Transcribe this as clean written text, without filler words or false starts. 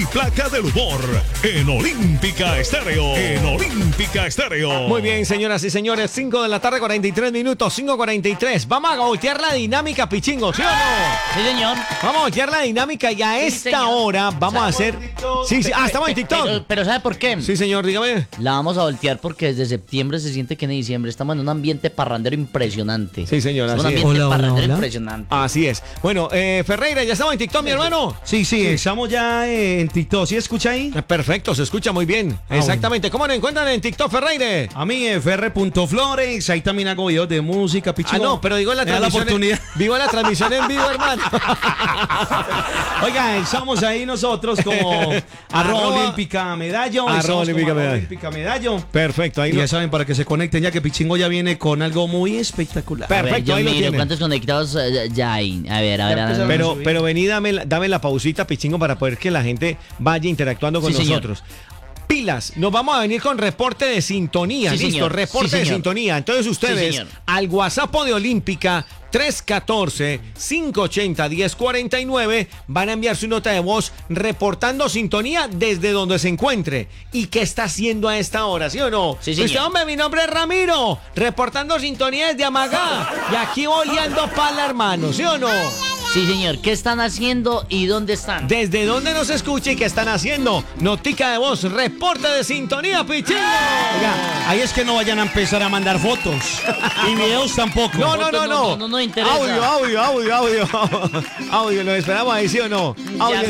Placa del humor en Olímpica Estéreo. En Olímpica Estéreo. Muy bien, señoras y señores, 5 de la tarde, 43 minutos, 5:43. Vamos a voltear la dinámica, Pichingo, ¿sí o no? Sí, señor. Vamos a voltear la dinámica y a esta señor. hora vamos a hacer... Sí, sí, estamos en TikTok. Pero ¿sabe por qué? Sí, señor, dígame. La vamos a voltear porque desde septiembre se siente que en diciembre estamos en un ambiente parrandero impresionante. Sí, señor, Es un así es. ambiente Hola, hola, parrandero hola. impresionante. Así es. Bueno, Ferreira, ya estamos en TikTok, mi hermano. Sí, estamos ya en TikTok. ¿Sí escucha ahí? Perfecto, se escucha muy bien. Exactamente. ¿Cómo nos encuentran en TikTok, Ferreira? A mí, ferre.flores. Ahí también hago videos de música, Ah, Pichingo. no, pero digo en la Me da la transmisión. oportunidad. Digo en la transmisión en vivo, hermano. Oiga, estamos ahí nosotros como Arroba- Olímpica Medallo. arroba Estamos Olímpica como Medallo. Olímpica Medallo. Perfecto, ahí Y lo... ya saben, para que se conecten, ya que Pichingo ya viene con algo muy espectacular. Per- A ver, perfecto, yo ahí lo miro tienen. cuántos conectados ya hay. A ver. Pero vení, dame la pausita, Pichingo, para poder que la gente vaya interactuando con Sí, señor. nosotros. Pilas, nos vamos a venir con reporte de sintonía. Sí, Listo, señor. reporte Sí, de señor. sintonía. Entonces ustedes, señor. al WhatsApp de Olímpica 314-580-1049, van a enviar su nota de voz reportando sintonía desde donde se encuentre. ¿Y qué está haciendo a esta hora, sí o no? Sí, señor. Usted, hombre, mi nombre es Ramiro, reportando sintonía desde Amagá. Y aquí boleando pala, hermano, ¿sí o no? Sí, señor. ¿Qué están haciendo y dónde están? ¿Desde dónde nos escucha y qué están haciendo? Notica de voz, reporte de sintonía, Pichingo. Oiga, ahí es que no vayan a empezar a mandar fotos. Y videos tampoco. No, No interesa. Audio, lo esperamos ahí, ¿sí o no? Audio.